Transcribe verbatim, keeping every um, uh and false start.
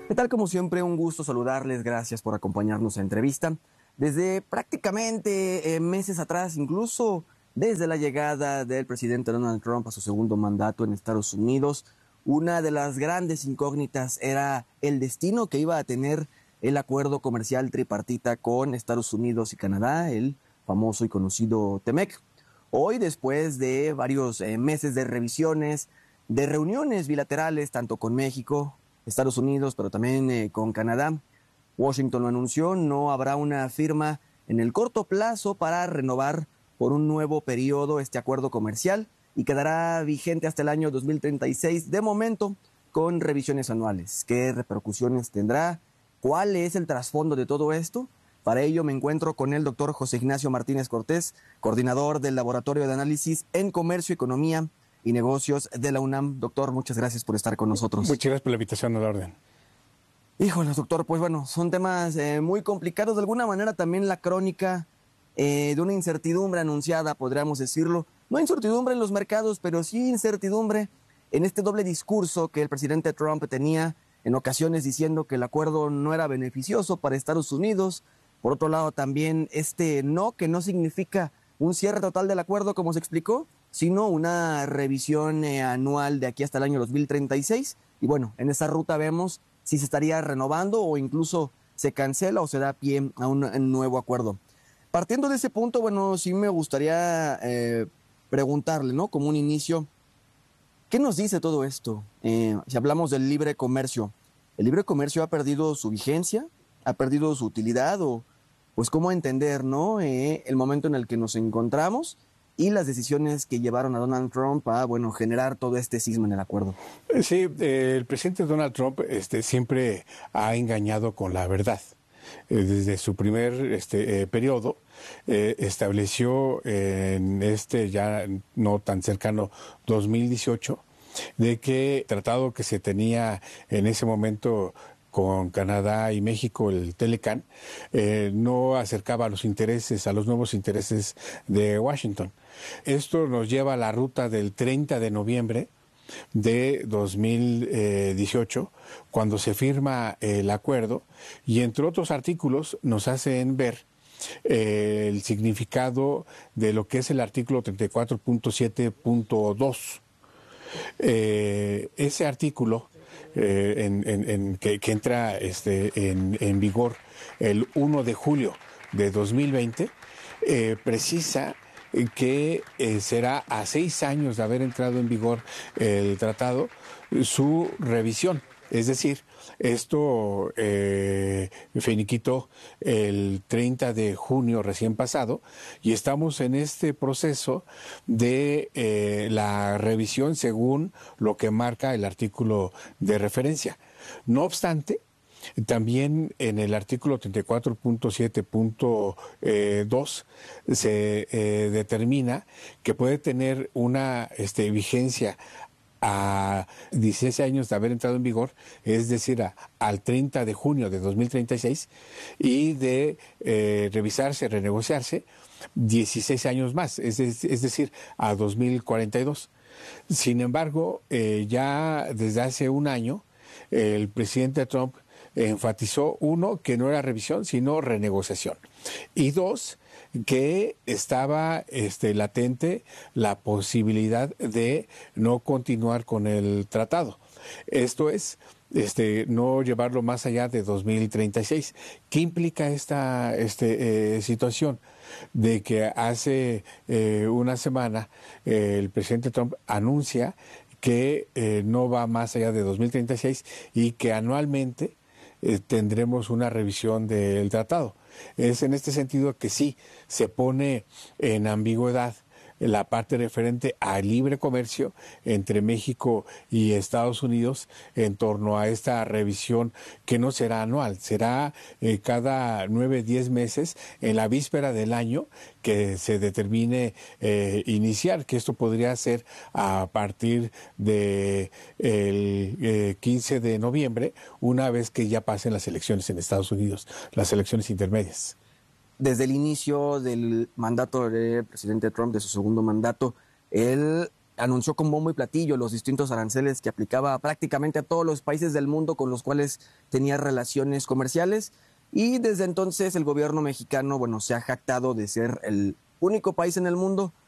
¿Qué tal? Como siempre, un gusto saludarles. Gracias por acompañarnos en entrevista. Desde prácticamente eh, meses atrás, incluso desde la llegada del presidente Donald Trump a su segundo mandato en Estados Unidos, una de las grandes incógnitas era el destino que iba a tener el acuerdo comercial tripartita con Estados Unidos y Canadá, el famoso y conocido TEMEC. Hoy, después de varios eh, meses de revisiones, de reuniones bilaterales, tanto con México, Estados Unidos, pero también eh, con Canadá, Washington lo anunció, no habrá una firma en el corto plazo para renovar por un nuevo periodo este acuerdo comercial y quedará vigente hasta el año dos mil treinta y seis, de momento, con revisiones anuales. ¿Qué repercusiones tendrá? ¿Cuál es el trasfondo de todo esto? Para ello me encuentro con el doctor José Ignacio Martínez Cortés, coordinador del Laboratorio de Análisis en Comercio, Economía y Negocios de la UNAM. Doctor, muchas gracias por estar con nosotros. Muchas gracias por la invitación, a la orden. Híjole, doctor, pues bueno, son temas eh, muy complicados. De alguna manera también la crónica eh, de una incertidumbre anunciada, podríamos decirlo. No incertidumbre en los mercados, pero sí incertidumbre en este doble discurso que el presidente Trump tenía en ocasiones diciendo que el acuerdo no era beneficioso para Estados Unidos. Por otro lado, también este no, que no significa un cierre total del acuerdo, como se explicó, sino una revisión eh, anual de aquí hasta el año dos mil treinta y seis. Y bueno, en esa ruta vemos si se estaría renovando o incluso se cancela o se da pie a un, un nuevo acuerdo. Partiendo de ese punto, bueno, sí me gustaría eh, preguntarle, ¿no? Como un inicio, ¿qué nos dice todo esto? Eh, si hablamos del libre comercio, ¿el libre comercio ha perdido su vigencia? ¿Ha perdido su utilidad? O, pues, ¿cómo entender, no? Eh, el momento en el que nos encontramos y las decisiones que llevaron a Donald Trump a, bueno, generar todo este cisma en el acuerdo. Sí, eh, el presidente Donald Trump este, siempre ha engañado con la verdad. Eh, desde su primer este, eh, periodo eh, estableció eh, en este ya no tan cercano dos mil dieciocho de que el tratado que se tenía en ese momento con Canadá y México, el Telecan, eh, no acercaba a los intereses, a los nuevos intereses de Washington. Esto nos lleva a la ruta del treinta de noviembre de dos mil dieciocho, cuando se firma el acuerdo, y entre otros artículos nos hacen ver eh, el significado de lo que es el artículo treinta y cuatro punto siete punto dos. Eh, ese artículo eh, en, en, en, que, que entra este, en, en vigor el primero de julio de dos mil veinte, eh, precisa que eh, será a seis años de haber entrado en vigor el tratado su revisión. Es decir, esto eh, finiquitó el treinta de junio recién pasado y estamos en este proceso de eh, la revisión según lo que marca el artículo de referencia. No obstante, también en el artículo treinta y cuatro punto siete punto dos se eh, determina que puede tener una este, vigencia a dieciséis años de haber entrado en vigor, es decir, a, al treinta de junio de dos mil treinta y seis, y de eh, revisarse, renegociarse dieciséis años más, es, de, es decir, a dos mil cuarenta y dos. Sin embargo, eh, ya desde hace un año, el presidente Trump enfatizó, uno, que no era revisión, sino renegociación. Y dos, que estaba este, latente la posibilidad de no continuar con el tratado. Esto es, este, no llevarlo más allá de dos mil treinta y seis. ¿Qué implica esta este, eh, situación? De que hace eh, una semana eh, el presidente Trump anuncia que eh, no va más allá de dos mil treinta y seis y que anualmente eh, tendremos una revisión del tratado. Es en este sentido que sí se pone en ambigüedad la parte referente al libre comercio entre México y Estados Unidos en torno a esta revisión que no será anual, será eh, cada nueve, diez meses en la víspera del año que se determine eh, iniciar, que esto podría ser a partir de el eh, quince de noviembre, una vez que ya pasen las elecciones en Estados Unidos, las elecciones intermedias. Desde el inicio del mandato del presidente Trump, de su segundo mandato, él anunció con bombo y platillo los distintos aranceles que aplicaba prácticamente a todos los países del mundo con los cuales tenía relaciones comerciales. Y desde entonces el gobierno mexicano, bueno, se ha jactado de ser el único país en el mundo